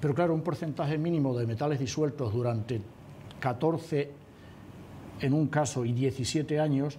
Pero claro, un porcentaje mínimo de metales disueltos durante 14 en un caso y 17 años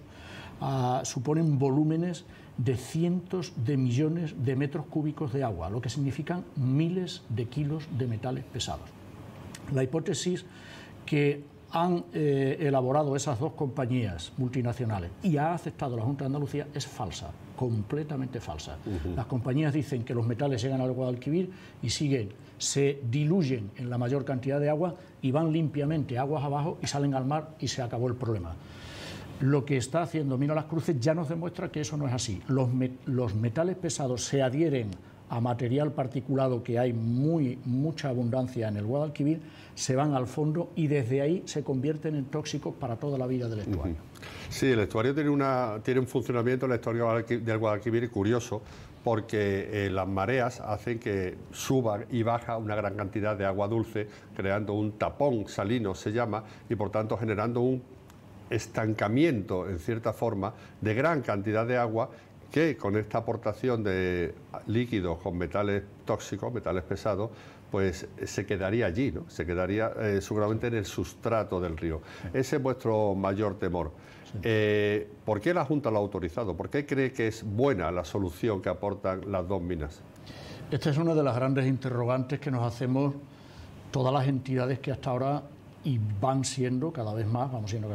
suponen volúmenes de cientos de millones de metros cúbicos de agua, lo que significan miles de kilos de metales pesados. La hipótesis que han elaborado esas dos compañías multinacionales y ha aceptado la Junta de Andalucía es falsa, completamente falsa. Las compañías dicen que los metales llegan al Guadalquivir y se diluyen en la mayor cantidad de agua y van limpiamente aguas abajo y salen al mar y se acabó el problema. Lo que está haciendo Minas Las Cruces ya nos demuestra que eso no es así. Los metales pesados se adhieren a material particulado, que hay mucha abundancia en el Guadalquivir, se van al fondo y desde ahí se convierten en tóxicos para toda la vida del estuario. Sí, el estuario tiene un funcionamiento, el estuario del Guadalquivir, curioso, porque las mareas hacen que suba y baja una gran cantidad de agua dulce, creando un tapón salino, se llama, y por tanto generando un estancamiento, en cierta forma, de gran cantidad de agua, que con esta aportación de líquidos con metales tóxicos, metales pesados, pues se quedaría allí, ¿no? Se quedaría seguramente en el sustrato del río. Ese es vuestro mayor temor. Sí. ¿Por qué la Junta lo ha autorizado? ¿Por qué cree que es buena la solución que aportan las dos minas? Esta es una de las grandes interrogantes que nos hacemos todas las entidades que hasta ahora, y vamos siendo cada vez más,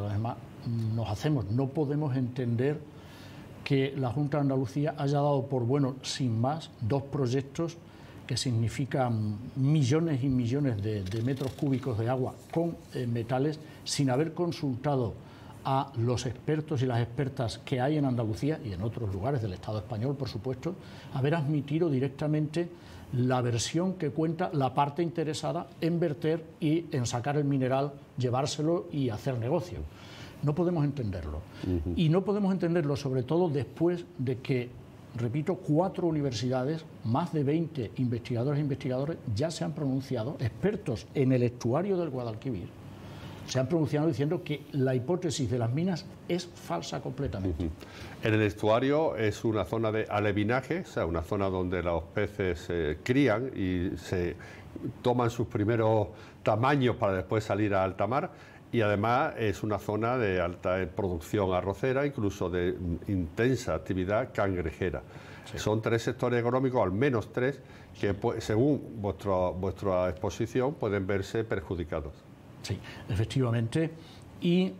nos hacemos. No podemos entender que la Junta de Andalucía haya dado por bueno, sin más, dos proyectos que significan millones y millones de metros cúbicos de agua con metales, sin haber consultado a los expertos y las expertas que hay en Andalucía y en otros lugares del Estado español, por supuesto, haber admitido directamente la versión que cuenta la parte interesada en verter y en sacar el mineral, llevárselo y hacer negocio. No podemos entenderlo. Y no podemos entenderlo sobre todo después de que, repito, 4 universidades, más de 20 investigadores e investigadores ya se han pronunciado, expertos en el estuario del Guadalquivir, se han pronunciado diciendo que la hipótesis de las minas es falsa completamente. En el estuario es una zona de alevinaje, o sea, una zona donde los peces se crían y se toman sus primeros tamaños para después salir a alta mar. Y además es una zona de alta producción arrocera, incluso de intensa actividad cangrejera. Sí. Son 3 sectores económicos, al menos 3, que según vuestra exposición pueden verse perjudicados. Sí, efectivamente. Y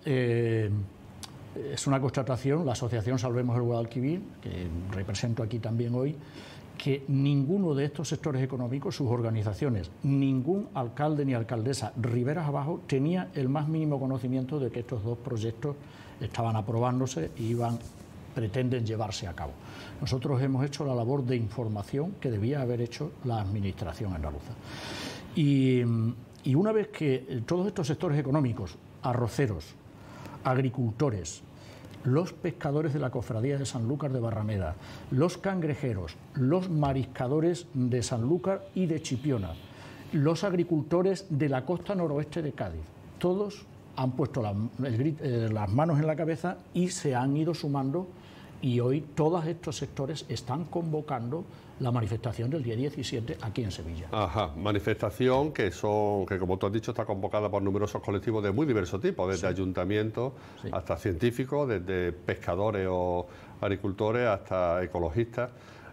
es una constatación, la Asociación Salvemos el Guadalquivir, que represento aquí también hoy, que ninguno de estos sectores económicos, sus organizaciones, ningún alcalde ni alcaldesa, riberas abajo, tenía el más mínimo conocimiento de que estos dos proyectos estaban aprobándose y pretenden llevarse a cabo. Nosotros hemos hecho la labor de información que debía haber hecho la administración andaluza. Y una vez que todos estos sectores económicos, arroceros, agricultores, los pescadores de la Cofradía de Sanlúcar de Barrameda, los cangrejeros, los mariscadores de Sanlúcar y de Chipiona, los agricultores de la costa noroeste de Cádiz, todos han puesto las manos en la cabeza y se han ido sumando, y hoy todos estos sectores están convocando la manifestación del día 17 aquí en Sevilla. Ajá, manifestación que como tú has dicho está convocada por numerosos colectivos de muy diversos tipos, desde ayuntamientos hasta científicos, desde pescadores o agricultores hasta ecologistas,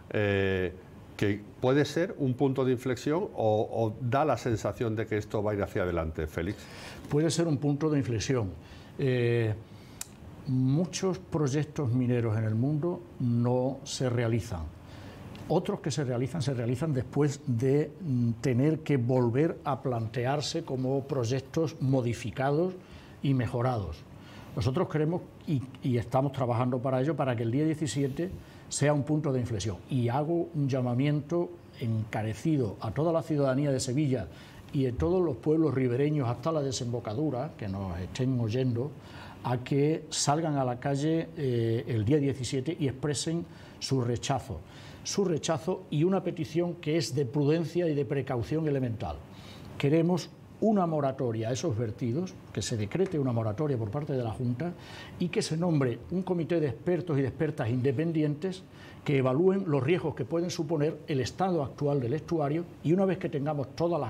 que puede ser un punto de inflexión o da la sensación de que esto va a ir hacia adelante, Félix. Puede ser un punto de inflexión. Muchos proyectos mineros en el mundo no se realizan. Otros que se realizan después de tener que volver a plantearse como proyectos modificados y mejorados. Nosotros queremos y estamos trabajando para ello, para que el día 17 sea un punto de inflexión. Y hago un llamamiento encarecido a toda la ciudadanía de Sevilla y de todos los pueblos ribereños hasta la desembocadura, que nos estén oyendo, a que salgan a la calle el día 17 y expresen su rechazo y una petición que es de prudencia y de precaución elemental. Queremos una moratoria a esos vertidos, que se decrete una moratoria por parte de la Junta y que se nombre un comité de expertos y de expertas independientes que evalúen los riesgos que pueden suponer el estado actual del estuario, y una vez que tengamos todas las